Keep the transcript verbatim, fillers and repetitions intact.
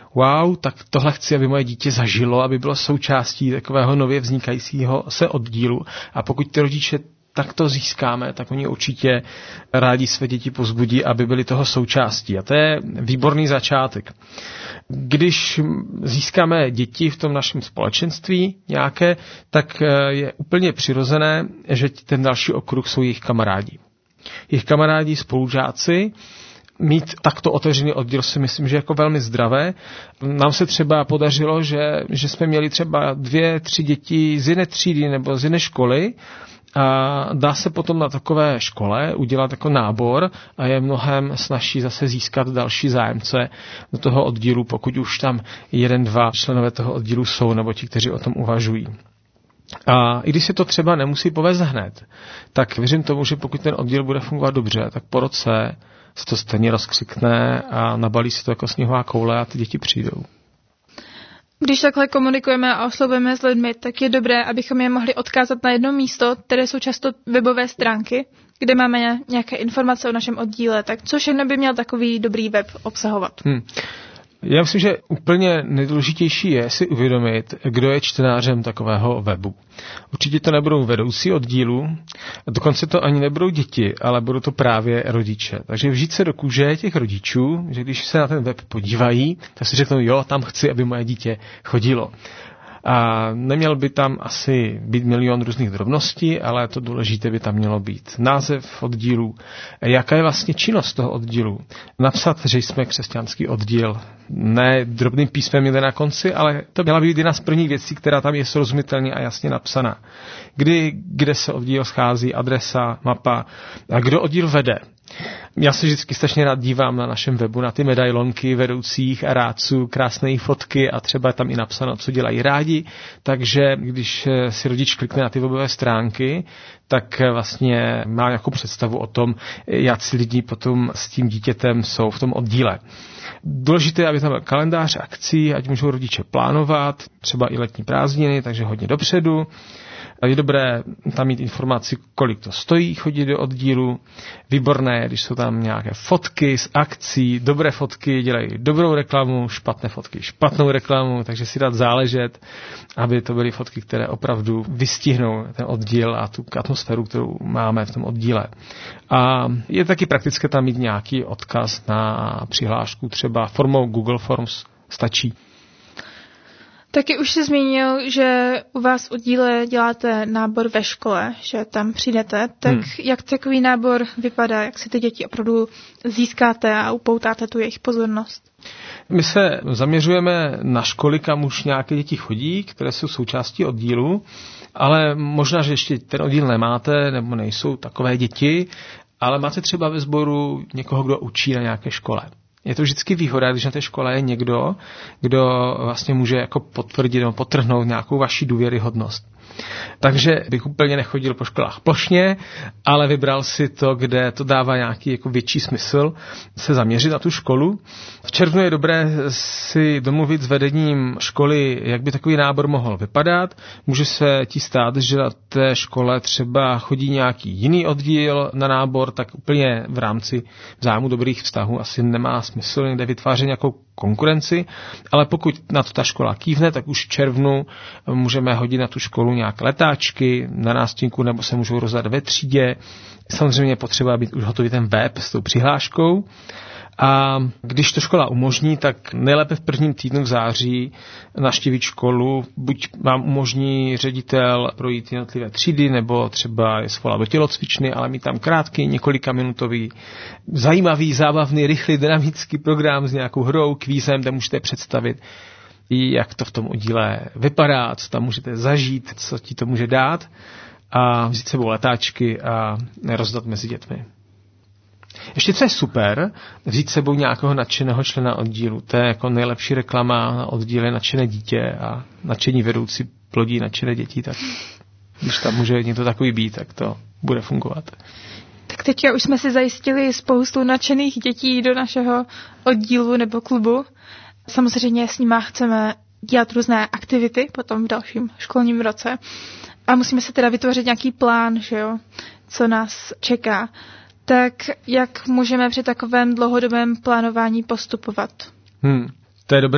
wow, tak tohle chci, aby moje dítě zažilo, aby bylo součástí takového nově vznikajícího se oddílu. A pokud ty rodiče tak to získáme, tak oni určitě rádi své děti povzbudí, aby byli toho součástí. A to je výborný začátek. Když získáme děti v tom našem společenství nějaké, tak je úplně přirozené, že ten další okruh jsou jejich kamarádi. Jejich kamarádi, spolužáci. Mít takto otevřený oddíl si myslím, že jako velmi zdravé. Nám se třeba podařilo, že, že jsme měli třeba dvě, tři děti z jedné třídy nebo z jedné školy, a dá se potom na takové škole udělat jako nábor a je mnohem snazší zase získat další zájemce do toho oddílu, pokud už tam jeden, dva členové toho oddílu jsou, nebo ti, kteří o tom uvažují. A i když se to třeba nemusí povést hned, tak věřím tomu, že pokud ten oddíl bude fungovat dobře, tak po roce se to stejně rozkřikne a nabalí se to jako sněhová koule a ty děti přijdou. Když takhle komunikujeme a oslovujeme s lidmi, tak je dobré, abychom je mohli odkázat na jedno místo, které jsou často webové stránky, kde máme nějaké informace o našem oddíle. Tak co všechno by měl takový dobrý web obsahovat? Hmm. Já myslím, že úplně nejdůležitější je si uvědomit, kdo je čtenářem takového webu. Určitě to nebudou vedoucí oddílu, dokonce to ani nebudou děti, ale budou to právě rodiče. Takže vžít se do kůže těch rodičů, že když se na ten web podívají, tak si řeknou, jo, tam chci, aby moje dítě chodilo. A neměl by tam asi být milion různých drobností, ale to důležité by tam mělo být název oddílu, jaká je vlastně činnost toho oddílu. Napsat, že jsme křesťanský oddíl, ne drobným písmem jde na konci, ale to měla být jedna z prvních věcí, která tam je srozumitelně a jasně napsaná. Kdy, kde se oddíl schází, adresa, mapa a kdo oddíl vede. Já se vždycky strašně rád dívám na našem webu na ty medailonky vedoucích a rádců, krásné fotky a třeba tam i napsáno, co dělají rádi, takže když si rodič klikne na ty webové stránky, tak vlastně má nějakou představu o tom, jak si lidi potom s tím dítětem jsou v tom oddíle. Důležité je, aby tam byl kalendář akcí, ať můžou rodiče plánovat, třeba i letní prázdniny, takže hodně dopředu. Je dobré tam mít informaci, kolik to stojí chodit do oddílu. Výborné, když jsou tam nějaké fotky z akcí, dobré fotky dělají dobrou reklamu, špatné fotky špatnou reklamu, takže si dát záležet, aby to byly fotky, které opravdu vystihnou ten oddíl a tu atmosféru, kterou máme v tom oddíle. A je taky praktické tam mít nějaký odkaz na přihlášku, třeba formou Google Forms stačí. Taky už jsi zmínil, že u vás v oddíle děláte nábor ve škole, že tam přijdete. Tak hmm. jak takový nábor vypadá, jak si ty děti opravdu získáte a upoutáte tu jejich pozornost? My se zaměřujeme na školy, kam už nějaké děti chodí, které jsou součástí oddílu, ale možná, že ještě ten oddíl nemáte, nebo nejsou takové děti, ale máte třeba ve sboru někoho, kdo učí na nějaké škole. Je to vždycky výhoda, když na té škole je někdo, kdo vlastně může jako potvrdit nebo podtrhnout nějakou vaši důvěryhodnost. Takže bych úplně nechodil po školách plošně, ale vybral si to, kde to dává nějaký jako větší smysl se zaměřit na tu školu. V červnu je dobré si domluvit s vedením školy, jak by takový nábor mohl vypadat. Může se ti stát, že na té škole třeba chodí nějaký jiný oddíl na nábor, tak úplně v rámci zájmu dobrých vztahů asi nemá smysl někde vytvářet nějakou konkurenci, ale pokud na to ta škola kývne, tak už v červnu můžeme hodit na tu školu nějaké letáčky na nástěnku nebo se můžou rozdat ve třídě. Samozřejmě je potřeba být už hotový ten web s tou přihláškou. A když to škola umožní, tak nejlépe v prvním týdnu v září navštívit školu. Buď vám umožní ředitel projít jednotlivé třídy, nebo třeba je svolat do tělocvičny, ale mít tam krátký, několika minutový, zajímavý, zábavný, rychlý, dynamický program s nějakou hrou, kvízem, kde můžete představit, jak to v tom oddíle vypadá, co tam můžete zažít, co ti to může dát a vzít sebou letáčky a rozdat mezi dětmi. Ještě co je super, vzít sebou nějakého nadšeného člena oddílu. To je jako nejlepší reklama na oddíle nadšené dítě a nadšení vedoucí plodí nadšené děti, tak když tam může někdo takový být, tak to bude fungovat. Tak teďka už jsme si zajistili spoustu nadšených dětí do našeho oddílu nebo klubu. Samozřejmě s nima chceme dělat různé aktivity potom v dalším školním roce. A musíme se teda vytvořit nějaký plán, že jo, co nás čeká. Tak jak můžeme při takovém dlouhodobém plánování postupovat? Hmm, to je dobré